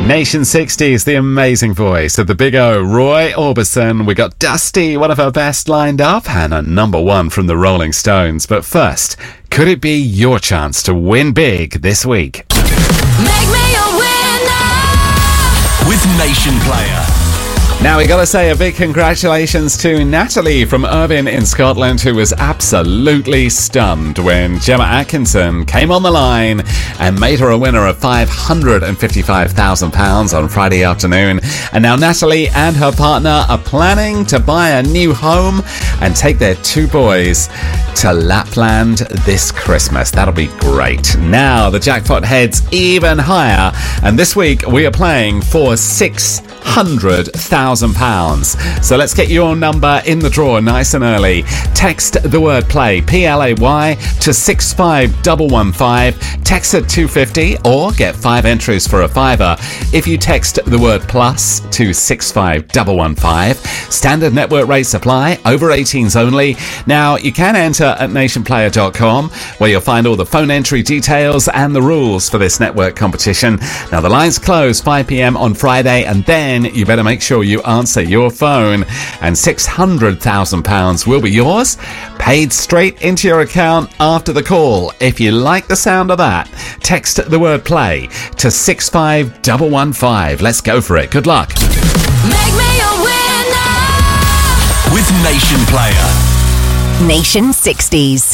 Nation 60s, the amazing voice of the Big O, Roy Orbison. We got Dusty, one of our best, lined up, and a number one from the Rolling Stones. But first, could it be your chance to win big this week? Make me a winner with Nation Player. Now, we got to say a big congratulations to Natalie from Irvine in Scotland, who was absolutely stunned when Gemma Atkinson came on the line and made her a winner of £555,000 on Friday afternoon. And now Natalie and her partner are planning to buy a new home and take their two boys to Lapland this Christmas. That'll be great. Now, the jackpot heads even higher, and this week we are playing for £600,000. So let's get your number in the draw nice and early. Text the word play, PLAY, to 65115. Text at 250 or get 5 entries for a fiver if you text the word plus to 65115. Standard network rates apply, over 18s only. Now, you can enter at nationplayer.com, where you'll find all the phone entry details and the rules for this network competition. Now, the lines close 5 p.m. on Friday, and then you better make sure you answer your phone, and £600,000 will be yours, paid straight into your account after the call. If you like the sound of that, text the word play to 65115. Let's go for it. Good luck. Make me a winner with Nation Player. Nation 60s.